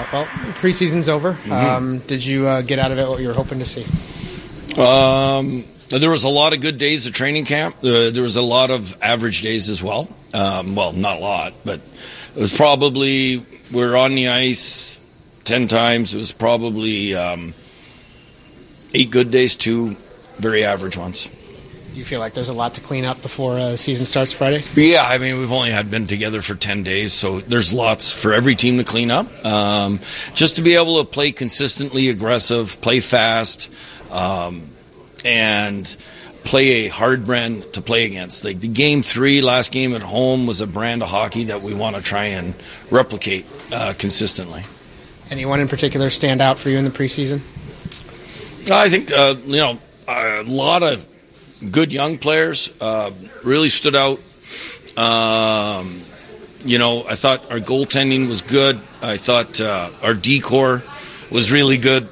Well, preseason's over. Did you get out of it what you were hoping to see? There was a lot of good days of training camp. There was a lot of average days as well. Well, not a lot, but it was probably, we were on the ice 10 times. It was probably 8 good days, 2 very average ones. You feel like there's a lot to clean up before the season starts Friday? Yeah, I mean, we've only been together for 10 days, so there's lots for every team to clean up. Just to be able to play consistently aggressive, play fast, and play a hard brand to play against. Like the game 3, last game at home, was a brand of hockey that we want to try and replicate consistently. Anyone in particular stand out for you in the preseason? I think, a lot of good young players really stood out. I thought our goaltending was good. I thought our decor was really good.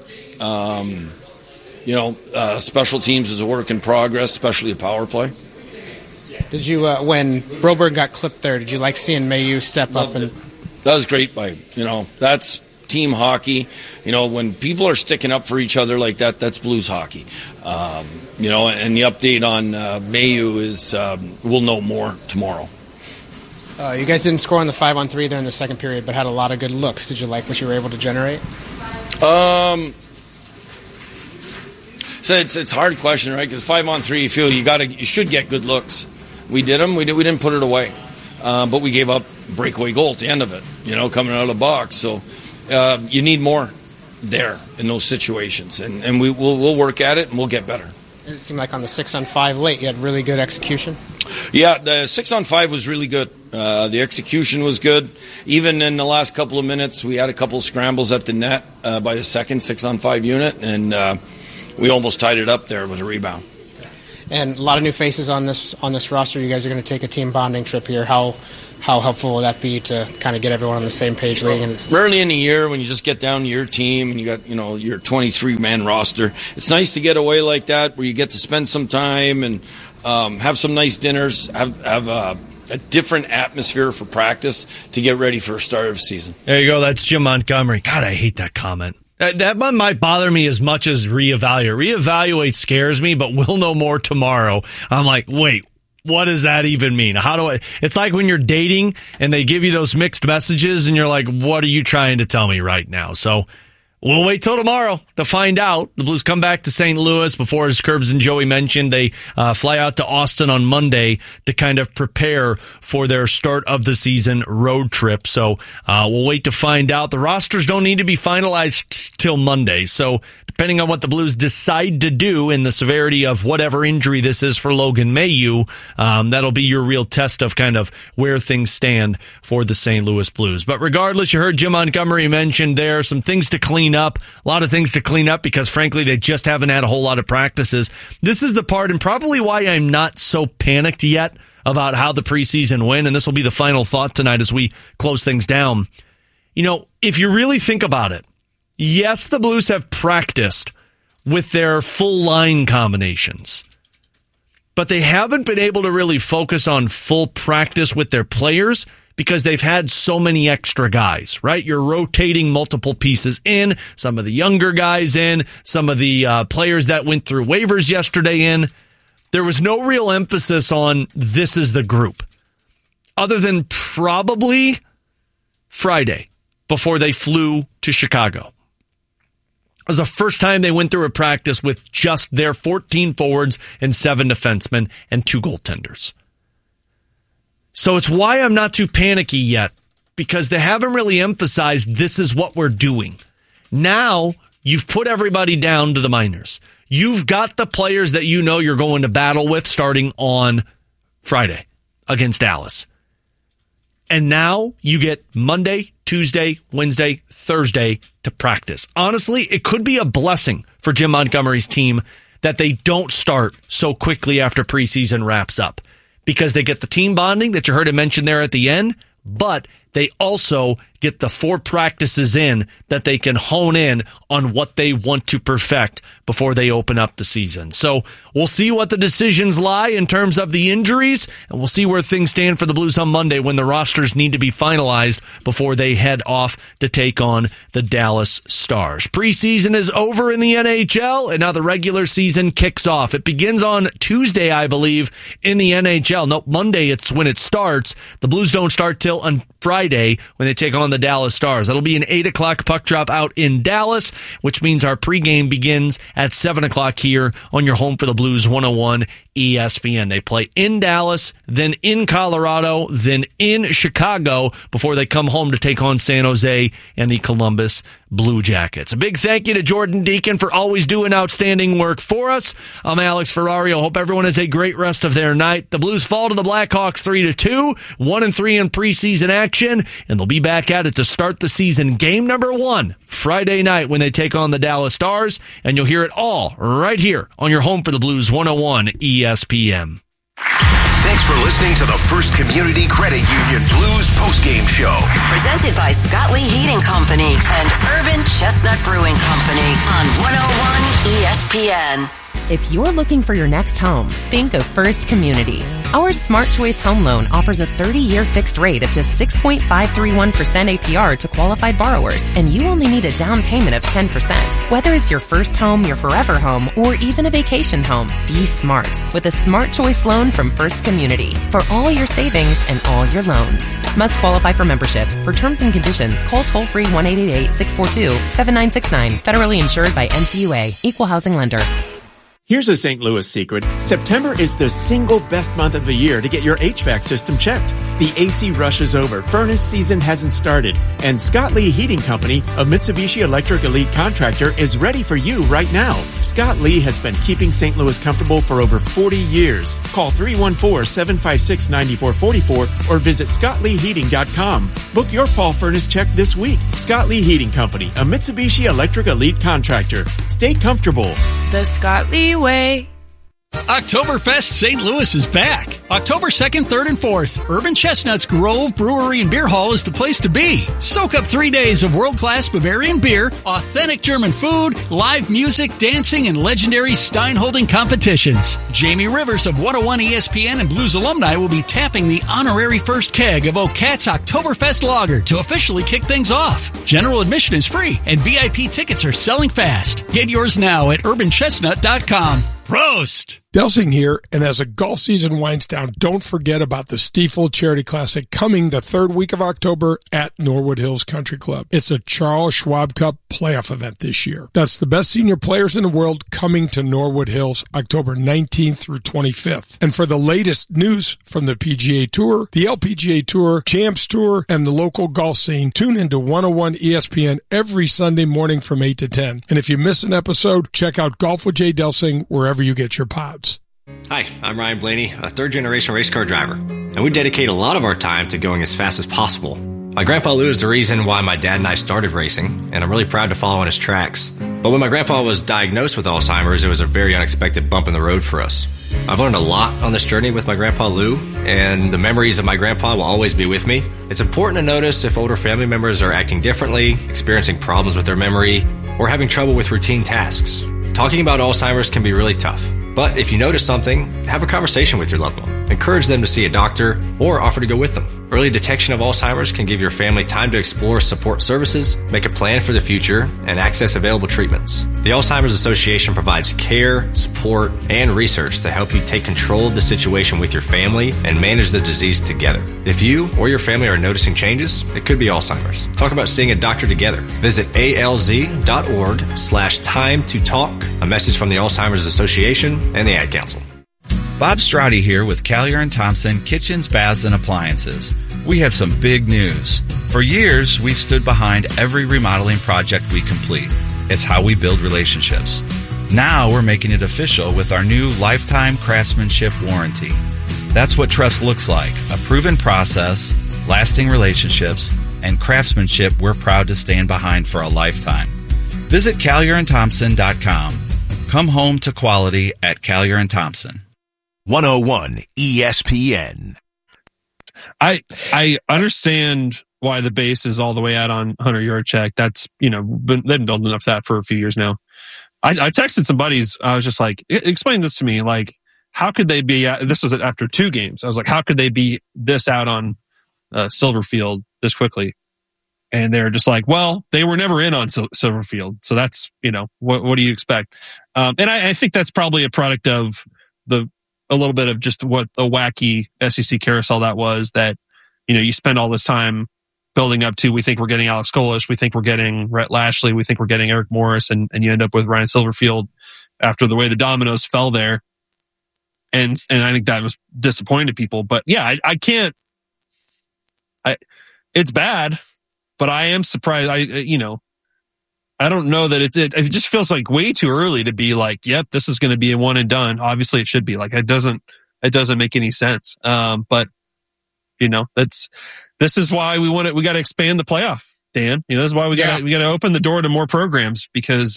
Special teams is a work in progress, especially a power play. Did you, when Broberg got clipped there, did you like seeing Mailloux step up? That was great. That's team hockey. When people are sticking up for each other like that, that's Blues hockey. And the update on Mailloux is we'll know more tomorrow. You guys didn't score on the 5-on-3 there in the second period, but had a lot of good looks. Did you like what you were able to generate? So it's a hard question, right? Because 5-on-3, you feel you should get good looks. We did them. We didn't put it away, but we gave up a breakaway goal at the end of it. Coming out of the box. So you need more there in those situations, and we'll work at it and we'll get better. It seemed like on the 6-on-5 late, you had really good execution. Yeah, the 6-on-5 was really good. The execution was good. Even in the last couple of minutes, we had a couple of scrambles at the net by the second 6-on-5 unit, and we almost tied it up there with a rebound. And a lot of new faces on this roster. You guys are going to take a team bonding trip here. How helpful will that be to kind of get everyone on the same page? Early in the year, when you just get down to your team and you got your 23-man roster, it's nice to get away like that where you get to spend some time and have some nice dinners, have a different atmosphere for practice to get ready for a start of the season. There you go. That's Jim Montgomery. God, I hate that comment. That one might bother me as much as reevaluate. Reevaluate scares me, but we'll know more tomorrow. I'm like, wait, what does that even mean? It's like when you're dating and they give you those mixed messages and you're like, what are you trying to tell me right now? So we'll wait till tomorrow to find out. The Blues come back to St. Louis before, as Curbs and Joey mentioned, they fly out to Austin on Monday to kind of prepare for their start of the season road trip. So we'll wait to find out. The rosters don't need to be finalized till Monday. So depending on what the Blues decide to do and the severity of whatever injury this is for Logan Mailloux, that'll be your real test of kind of where things stand for the St. Louis Blues. But regardless, you heard Jim Montgomery mention there some things to clean up, a lot of things to clean up because frankly they just haven't had a whole lot of practices. This is the part and probably why I'm not so panicked yet about how the preseason went, and this will be the final thought tonight as we close things down. If you really think about it, yes, the Blues have practiced with their full line combinations, but they haven't been able to really focus on full practice with their players because they've had so many extra guys, right? You're rotating multiple pieces in, some of the younger guys in, some of the players that went through waivers yesterday in. There was no real emphasis on this is the group, other than probably Friday before they flew to Chicago. It was the first time they went through a practice with just their 14 forwards and 7 defensemen and 2 goaltenders. So it's why I'm not too panicky yet, because they haven't really emphasized this is what we're doing. Now you've put everybody down to the minors. You've got the players that you know you're going to battle with starting on Friday against Dallas. And now you get Monday, Tuesday, Wednesday, Thursday to practice. Honestly, it could be a blessing for Jim Montgomery's team that they don't start so quickly after preseason wraps up, because they get the team bonding that you heard him mention there at the end, but they also get the 4 practices in that they can hone in on what they want to perfect before they open up the season. So we'll see what the decisions lie in terms of the injuries, and we'll see where things stand for the Blues on Monday when the rosters need to be finalized before they head off to take on the Dallas Stars. Preseason is over in the NHL, and now the regular season kicks off. It begins on Tuesday, I believe, in the NHL. No, Monday it's when it starts. The Blues don't start till on Friday when they take on the Dallas Stars. That'll be an 8 o'clock puck drop out in Dallas, which means our pregame begins at 7 o'clock here on your home for the Blues 101 ESPN. They play in Dallas, then in Colorado, then in Chicago before they come home to take on San Jose and the Columbus Blue Jackets. A big thank you to Jordan Deacon for always doing outstanding work for us. I'm Alex Ferrario. Hope everyone has a great rest of their night. The Blues fall to the Blackhawks 3-2, 1-3 in preseason action, and they'll be back at it to start the season. Game number 1, Friday night when they take on the Dallas Stars, and you'll hear it all right here on your home for the Blues 101 ESPN. Thanks for listening to the First Community Credit Union Blues postgame show. Presented by Scott Lee Heating Company and Urban Chestnut Brewing Company on 101 ESPN. If you're looking for your next home, think of First Community. Our Smart Choice Home Loan offers a 30-year fixed rate of just 6.531% APR to qualified borrowers, and you only need a down payment of 10%. Whether it's your first home, your forever home, or even a vacation home, be smart with a Smart Choice loan from First Community for all your savings and all your loans. Must qualify for membership. For terms and conditions, call toll-free 1-888-642-7969. Federally insured by NCUA. Equal housing lender. Here's a St. Louis secret. September is the single best month of the year to get your HVAC system checked. The AC rush is over, furnace season hasn't started, and Scott Lee Heating Company, a Mitsubishi Electric Elite contractor, is ready for you right now. Scott Lee has been keeping St. Louis comfortable for over 40 years. Call 314-756-9444 or visit scottleeheating.com. Book your fall furnace check this week. Scott Lee Heating Company, a Mitsubishi Electric Elite contractor. Stay comfortable. The Scott Lee way. Oktoberfest St. Louis is back. October 2nd, 3rd, and 4th. Urban Chestnut's Grove Brewery and Beer Hall is the place to be. Soak up 3 days of world-class Bavarian beer, authentic German food, live music, dancing, and legendary Stein-holding competitions. Jamie Rivers of 101 ESPN and Blues alumni will be tapping the honorary first keg of O'Kat's Oktoberfest Lager to officially kick things off. General admission is free, and VIP tickets are selling fast. Get yours now at urbanchestnut.com. Prost! Delsing here, and as the golf season winds down, don't forget about the Stiefel Charity Classic coming the 3rd week of October at Norwood Hills Country Club. It's a Charles Schwab Cup playoff event this year. That's the best senior players in the world coming to Norwood Hills October 19th through 25th. And for the latest news from the PGA Tour, the LPGA Tour, Champs Tour, and the local golf scene, tune into 101 ESPN every Sunday morning from 8 to 10. And if you miss an episode, check out Golf with Jay Delsing wherever you get your pods. Hi, I'm Ryan Blaney, a third-generation race car driver, and we dedicate a lot of our time to going as fast as possible. My Grandpa Lou is the reason why my dad and I started racing, and I'm really proud to follow in his tracks. But when my grandpa was diagnosed with Alzheimer's, it was a very unexpected bump in the road for us. I've learned a lot on this journey with my Grandpa Lou, and the memories of my grandpa will always be with me. It's important to notice if older family members are acting differently, experiencing problems with their memory, or having trouble with routine tasks. Talking about Alzheimer's can be really tough. But if you notice something, have a conversation with your loved one. Encourage them to see a doctor or offer to go with them. Early detection of Alzheimer's can give your family time to explore support services, make a plan for the future, and access available treatments. The Alzheimer's Association provides care, support, and research to help you take control of the situation with your family and manage the disease together. If you or your family are noticing changes, it could be Alzheimer's. Talk about seeing a doctor together. Visit alz.org/time to talk. A message from the Alzheimer's Association and the Ad Council. Bob Strati here with Callier & Thompson Kitchens, Baths, and Appliances. We have some big news. For years, we've stood behind every remodeling project we complete. It's how we build relationships. Now we're making it official with our new lifetime craftsmanship warranty. That's what trust looks like, a proven process, lasting relationships, and craftsmanship we're proud to stand behind for a lifetime. Visit CallierandThompson.com. Come home to quality at Callier & Thompson. 101 ESPN. I understand why the base is all the way out on Hunter Yurachek. That's, they've been building up that for a few years now. I texted some buddies. I was just like, explain this to me. Like, how could they be, this was after 2 games. I was like, how could they be this out on Silverfield this quickly? And they're just like, well, they were never in on Silverfield. So that's, what do you expect? And I think that's probably a product of a little bit of just what a wacky SEC carousel that was, that, you spend all this time building up to, we think we're getting Alex Golesh, we think we're getting Rhett Lashley, we think we're getting Eric Morris, and you end up with Ryan Silverfield after the way the dominoes fell there. And I think that was disappointing to people. But yeah, I can't, it's bad, but I am surprised. I don't know that it just feels like way too early to be like, yep, this is going to be a one and done. Obviously it should be like, it doesn't make any sense. But this is why we got to expand the playoff, Dan. This is why we got to open the door to more programs, because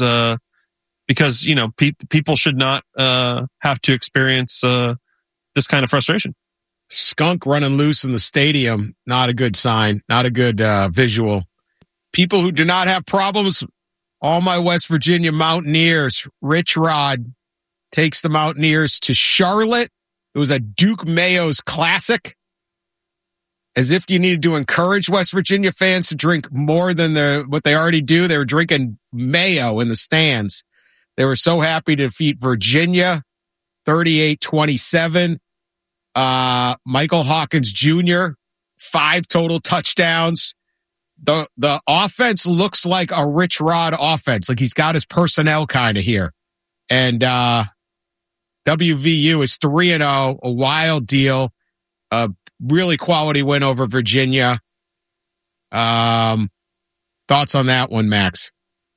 people should not have to experience this kind of frustration. Skunk running loose in the stadium, not a good sign, not a good visual. People who do not have problems, all my West Virginia Mountaineers. Rich Rod takes the Mountaineers to Charlotte. It was a Duke Mayo's Classic. As if you needed to encourage West Virginia fans to drink more than what they already do. They were drinking Mayo in the stands. They were so happy to defeat Virginia 38-27. Michael Hawkins Jr., 5 total touchdowns. The offense looks like a Rich Rod offense. Like he's got his personnel kind of here. And WVU is 3-0, a wild deal. A really quality win over Virginia. Thoughts on that one, Max?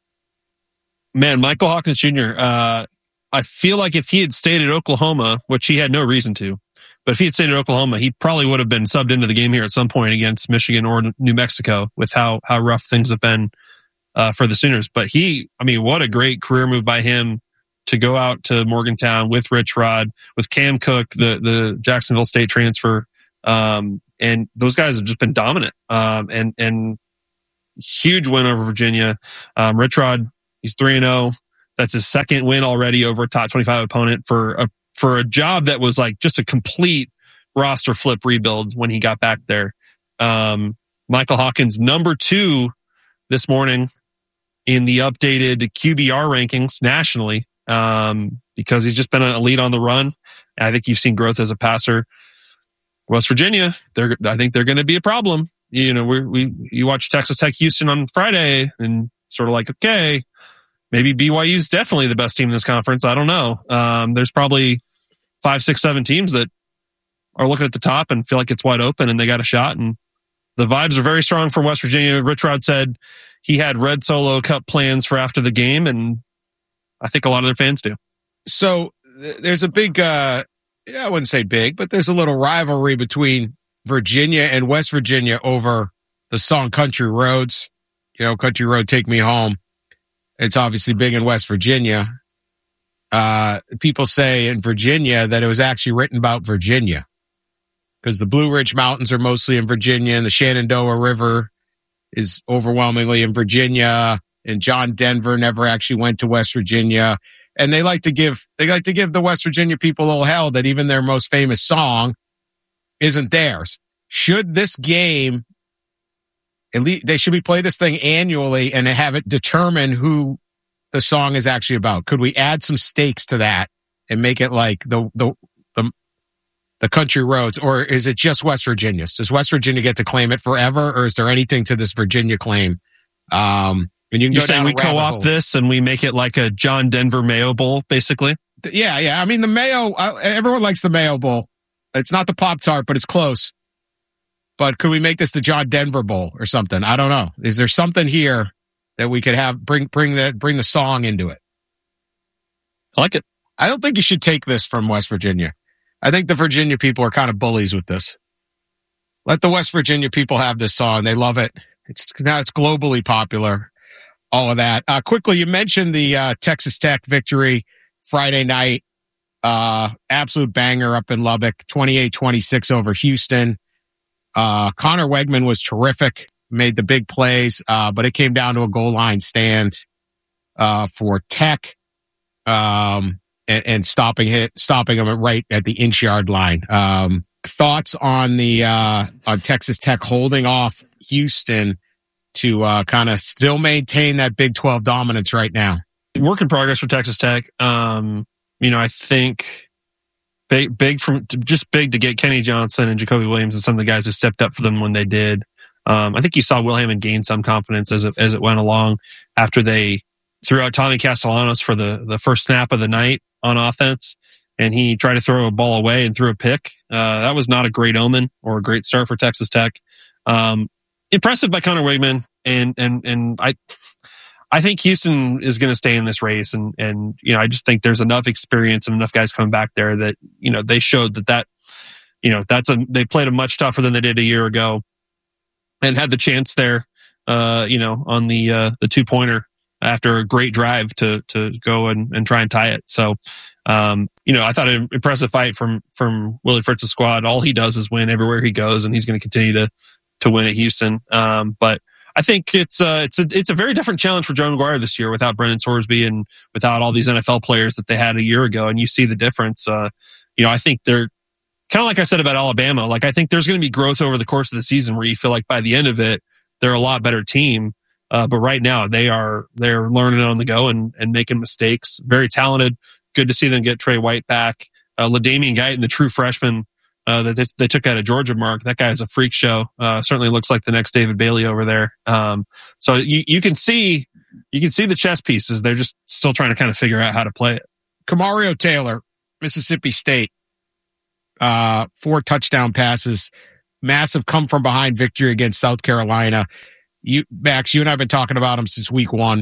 Man, Michael Hawkins Jr., I feel like if he had stayed at Oklahoma, which he had no reason to, but if he had stayed at Oklahoma, he probably would have been subbed into the game here at some point against Michigan or New Mexico with how rough things have been for the Sooners. But what a great career move by him to go out to Morgantown with Rich Rod, with Cam Cook, the Jacksonville State transfer. And those guys have just been dominant. And huge win over Virginia. Rich Rod, he's 3-0. That's his second win already over a top 25 opponent for a job that was like just a complete roster flip rebuild when he got back there. Michael Hawkins, number 2 this morning in the updated QBR rankings nationally, because he's just been an elite on the run. I think you've seen growth as a passer. West Virginia, I think they're going to be a problem. You watch Texas Tech Houston on Friday and sort of like, okay, maybe BYU's definitely the best team in this conference. I don't know. There's probably 5, 6, 7 teams that are looking at the top and feel like it's wide open and they got a shot. And the vibes are very strong from West Virginia. Rich Rod said he had Red Solo Cup plans for after the game, and I think a lot of their fans do. So there's a big, I wouldn't say big, but there's a little rivalry between Virginia and West Virginia over the song Country Roads. Country Road, Take Me Home. It's obviously big in West Virginia. People say in Virginia that it was actually written about Virginia because the Blue Ridge Mountains are mostly in Virginia and the Shenandoah River is overwhelmingly in Virginia, and John Denver never actually went to West Virginia. And they like to give the West Virginia people a little hell that even their most famous song isn't theirs. Should this game, at least they should play this thing annually and have it determine who the song is actually about. Could we add some stakes to that and make it like the Country Roads, or is it just West Virginia? Does West Virginia get to claim it forever, or is there anything to this Virginia claim? And you're saying we co-opt this and we make it like a John Denver Mayo Bowl, basically? Yeah. I mean, the Mayo, everyone likes the Mayo Bowl. It's not the Pop-Tart, but it's close. But could we make this the John Denver Bowl or something? I don't know. Is there something here that we could have bring the song into it? I like it. I don't think you should take this from West Virginia. I think the Virginia people are kind of bullies with this. Let the West Virginia people have this song. They love it. It's globally popular. All of that. Quickly, you mentioned the Texas Tech victory Friday night. Absolute banger up in Lubbock. 28-26 over Houston. Connor Wegman was terrific. made the big plays, but it came down to a goal line stand for Tech, and stopping them right at the inch-yard line. Thoughts on on Texas Tech holding off Houston to kind of still maintain that Big 12 dominance right now? Work in progress for Texas Tech. I think big to get Kenny Johnson and Jacoby Williams and some of the guys who stepped up for them when they did. I think you saw Wilhelm gain some confidence as it went along after they threw out Tommy Castellanos for the first snap of the night on offense, and he tried to throw a ball away and threw a pick. That was not a great omen or a great start for Texas Tech. Impressive by Connor Wigman, and I think Houston is going to stay in this race, and I just think there's enough experience and enough guys coming back there that they showed that they played them much tougher than they did a year ago, and had the chance there, on the 2-pointer after a great drive to go and try and tie it. So, I thought an impressive fight from Willie Fritz's squad. All he does is win everywhere he goes, and he's going to continue to win at Houston. But I think it's a very different challenge for Joe McGuire this year without Brendan Sorsby and without all these NFL players that they had a year ago. And you see the difference. I think they're kind of like I said about Alabama. Like, I think there's going to be growth over the course of the season where you feel like by the end of it, they're a lot better team. But right now they're learning on the go and making mistakes. Very talented. Good to see them get Trey White back. LaDainian Guyton, the true freshman that they took out of Georgia, Mark. That guy is a freak show. Certainly looks like the next David Bailey over there. So you can see the chess pieces. They're just still trying to kind of figure out how to play it. Kamario Taylor, Mississippi State, 4 touchdown passes, massive come from behind victory against South Carolina. Max, you and I have been talking about him since week 1.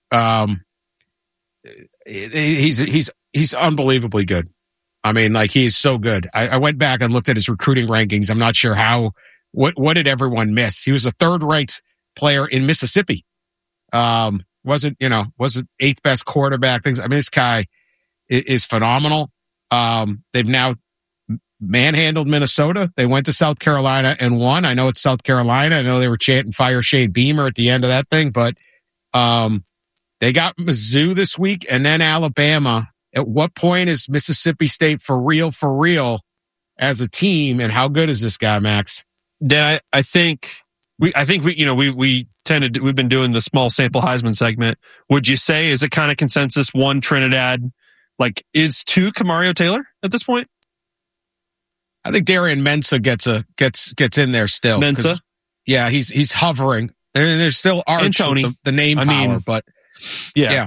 He's unbelievably good. I mean, like, he's so good. I went back and looked at his recruiting rankings. I'm not sure what did everyone miss? He was the 3rd ranked player in Mississippi. Wasn't 8th best quarterback. Things. I mean, this guy is phenomenal. They've now manhandled Minnesota. They went to South Carolina and won. I know it's South Carolina. I know they were chanting "Fire Shane Beamer" at the end of that thing, but they got Mizzou this week and then Alabama. At what point is Mississippi State for real as a team, and how good is this guy, Max? Dan, I think we've been doing the small sample Heisman segment. Would you say, is it kind of consensus 1 Trinidad, like is 2 Kamario Taylor at this point? I think Darian Mensah gets in there still. Mensah? Yeah, he's hovering. There's still Arch, and Tony. The name power, but yeah.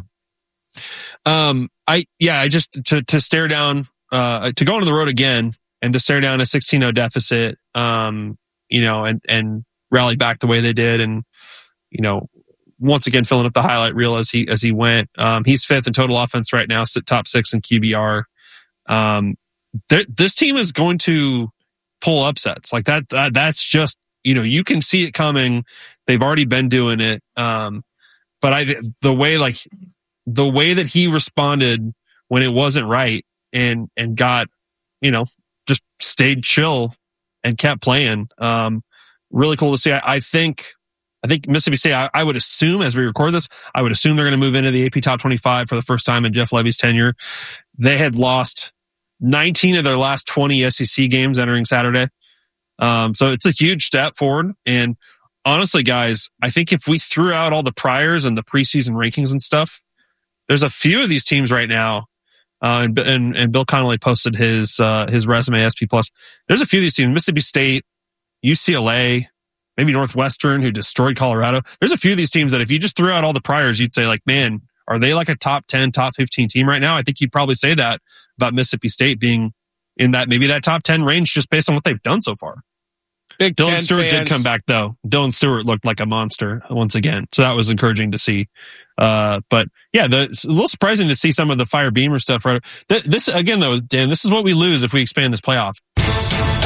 I just to stare down, to go on the road again and to stare down a 16-0 deficit, and rally back the way they did. And, once again, filling up the highlight reel as he went. He's 5th in total offense right now, top 6 in QBR. This team is going to pull upsets like that. That's just, you can see it coming. They've already been doing it. But the way that he responded when it wasn't right and got, just stayed chill and kept playing. Really cool to see. I think Mississippi State, I would assume as we record this, I would assume they're going to move into the AP Top 25 for the first time in Jeff Levy's tenure. They had lost 19 of their last 20 SEC games entering Saturday. So it's a huge step forward. And honestly, guys, I think if we threw out all the priors and the preseason rankings and stuff, there's a few of these teams right now, and Bill Connolly posted his resume, SP+. There's a few of these teams, Mississippi State, UCLA, maybe Northwestern, who destroyed Colorado. There's a few of these teams that if you just threw out all the priors, you'd say, like, man, are they like a top 10, top 15 team right now? I think you'd probably say that about Mississippi State being in that top 10 range just based on what they've done so far. Big Dylan Stewart did come back, though. Dylan Stewart looked like a monster once again. So that was encouraging to see. But yeah, it's a little surprising to see some of the Fire Beamer stuff. Right. This, again, though, Dan, this is what we lose if we expand this playoff.